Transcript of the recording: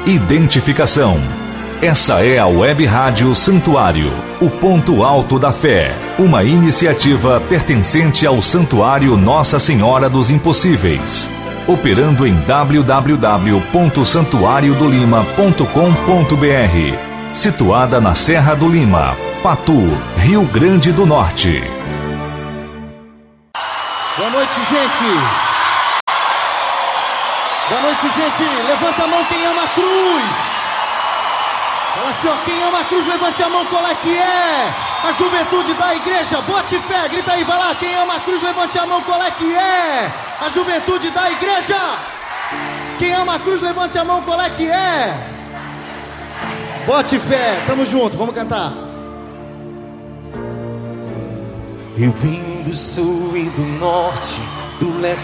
identificação. Essa é a Web Rádio Santuário, o ponto alto da fé, uma iniciativa pertencente ao Santuário Nossa Senhora dos Impossíveis, operando em www.santuariodolima.com.br, situada na Serra do Lima, Patu, Rio Grande do Norte. Boa noite, gente. Boa noite, gente. Levanta a mão quem ama a cruz. Fala assim, ó, quem ama a cruz, levante a mão, qual é que é? A juventude da igreja, bote fé, grita aí, vai lá. Quem ama a cruz, levante a mão, qual é que é? A juventude da igreja. Quem ama a cruz, levante a mão, qual é que é? Bote fé, tamo junto, vamos cantar. Eu vim do sul e do norte, do leste